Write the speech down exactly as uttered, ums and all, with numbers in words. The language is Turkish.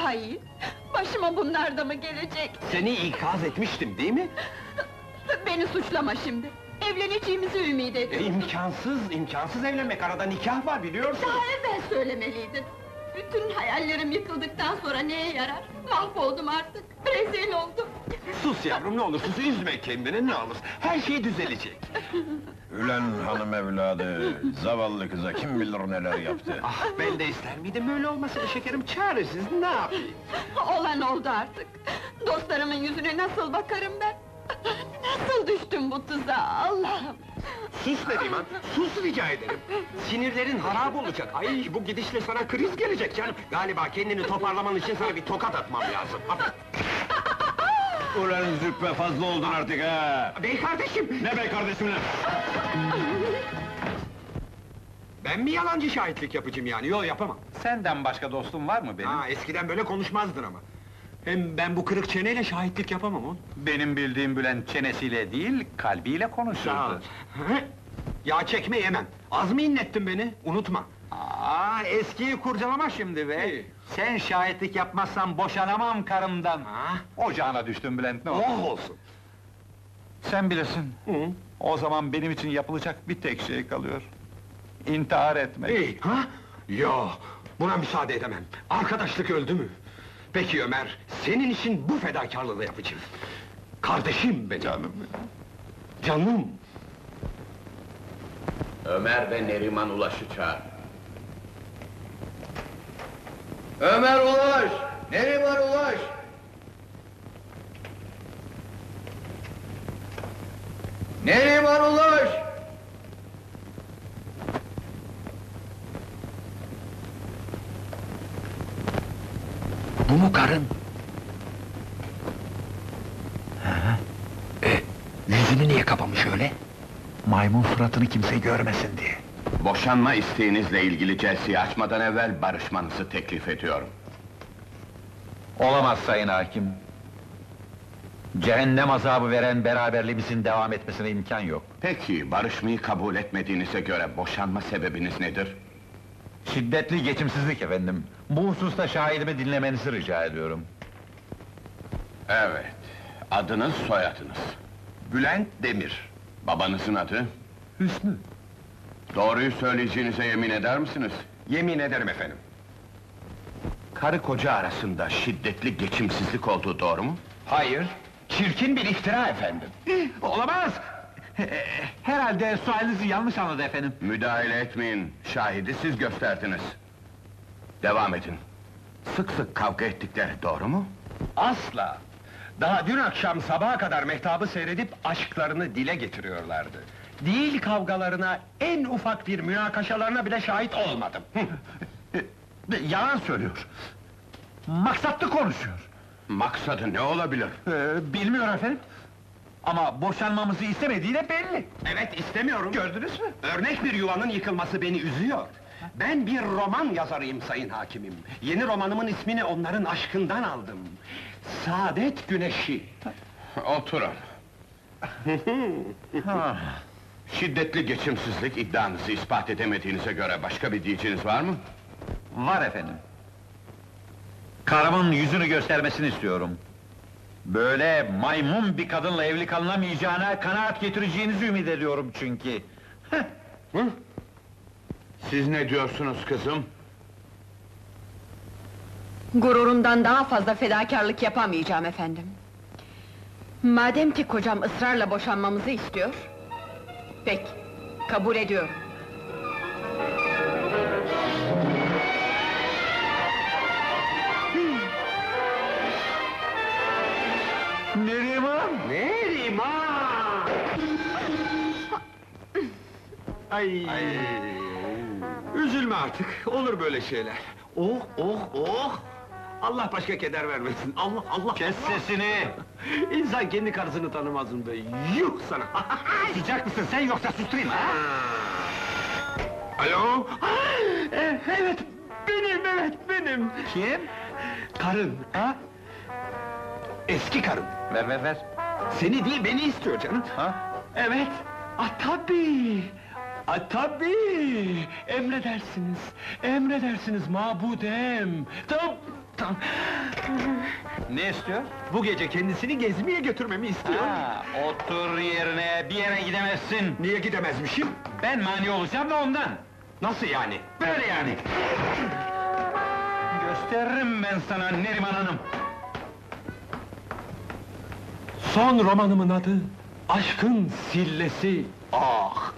Ay, başıma bunlar da mı gelecek? Seni ikaz etmiştim, değil mi? Beni suçlama şimdi! Evleneceğimizi ümit E, ediyordum! imkansız, imkansız evlenmek, arada nikah var biliyorsun! Daha evvel söylemeliydin! Bütün hayallerim yıkıldıktan sonra neye yarar? Mahvoldum artık, rezil oldum! Sus yavrum, ne olur sus, üzme kendini, ne olur! Her şey düzelecek! Ülen hanım evladı, zavallı kıza kim bilir neler yaptı. Ah, ben de ister miydim böyle olmasını şekerim, çaresiz, ne yapayım? Olan oldu artık! Dostlarımın yüzüne nasıl bakarım ben? Nasıl düştüm bu tuzağa, Allah'ım! Sus Neriman, sus rica ederim! Sinirlerin harap olacak, ay bu gidişle sana kriz gelecek canım! Galiba kendini toparlaman için sana bir tokat atmam lazım! Ulan züppe fazla oldun artık ha! Bey kardeşim! Ne bey kardeşim ne? Ben mi yalancı şahitlik yapacağım yani? Yok, yapamam! Senden başka dostum var mı benim? Ha, eskiden böyle konuşmazdın ama! Hem ben bu kırık çeneyle şahitlik yapamam oğlum! Benim bildiğim Bülent çenesiyle değil, kalbiyle Sağ ol! konuşurdu. Hı? Yağ çekme yemem! Az mı inlettin beni? Unutma! Aa, eskiyi kurcalama şimdi be! İyi. Sen şahitlik yapmazsan boşanamam karımdan! Ha? Ocağına düştüm Bülent, ne olur? Oh olsun! Sen bilirsin, Hı? o zaman benim için yapılacak bir tek şey kalıyor. İntihar etmek. İyi, ha? Yo, buna müsaade edemem! Arkadaşlık öldü mü? Peki Ömer, senin için bu fedakarlığı yapacağım! Kardeşim benim! Canım! Canım! Ömer ve Neriman Ulaş'ı çağır. Ömer Ulaş! Neriman Ulaş! Neriman Ulaş! Bu mu karın? E, yüzünü niye kapamış öyle? Maymun suratını kimse görmesin diye. Boşanma isteğinizle ilgili celseyi açmadan evvel barışmanızı teklif ediyorum. Olamaz sayın hakim. Cehennem azabı veren beraberliğimizin devam etmesine imkan yok. Peki, barışmayı kabul etmediğinize göre boşanma sebebiniz nedir? Şiddetli geçimsizlik efendim. Bu hususta şahidimi dinlemenizi rica ediyorum. Evet, adınız, soyadınız. Bülent Demir. Babanızın adı? Hüsnü. Doğruyu söyleyeceğinize yemin eder misiniz? Yemin ederim efendim. Karı koca arasında şiddetli geçimsizlik olduğu doğru mu? Hayır, çirkin bir iftira efendim. Olamaz! Herhalde sualinizi yanlış anladı efendim. Müdahale etmeyin, şahidi siz gösterdiniz. Devam edin. Sık sık kavga ettikleri doğru mu? Asla! Daha dün akşam sabaha kadar mehtabı seyredip aşklarını dile getiriyorlardı. Değil kavgalarına, en ufak bir münakaşalarına bile şahit olmadım. Yalan söylüyor. Maksatlı konuşuyor. Maksadı ne olabilir? Ee, bilmiyorum efendim. Ama boşanmamızı istemediği de belli. Evet, istemiyorum. Gördünüz mü? Örnek bir yuvanın yıkılması beni üzüyor. Ben bir roman yazarıyım sayın hakimim. Yeni romanımın ismini onların aşkından aldım. Saadet Güneşi. Oturun. Şiddetli geçimsizlik iddianızı ispat edemediğinize göre başka bir diyeceğiniz var mı? Var efendim. Karımın yüzünü göstermesini istiyorum. Böyle maymun bir kadınla evli kalınamayacağına kanaat getireceğinizi ümit ediyorum çünkü. Hı? Siz ne diyorsunuz kızım? Gururumdan daha fazla fedakarlık yapamayacağım efendim. Madem ki kocam ısrarla boşanmamızı istiyor... Peki, kabul ediyorum. Neriman! Neriman! Ay. Ay! Üzülme artık, olur böyle şeyler. Oh, oh, oh! Allah başka keder vermesin, Allah, Allah! Kes sesini! İnsan kendi karısını tanımaz mı be? Yuh sana! Sıcak mısın sen yoksa susturayım ha? Alo? E, evet, benim, evet, benim! Kim? Karın, Ha? eski karın! Ver ver ver! Seni değil, beni istiyor canım! Ha? Evet! Ah tabii! Ah tabii! Emredersiniz, emredersiniz mabudem! Tam, tam! Ne istiyor? Bu gece kendisini gezmeye götürmemi istiyor. Ha, otur yerine, bir yere gidemezsin. Niye gidemezmişim? Ben mani olacağım da ondan. Nasıl yani? Böyle yani. Gösteririm ben sana Neriman Hanım. Son romanımın adı, Aşkın Sillesi. Ah!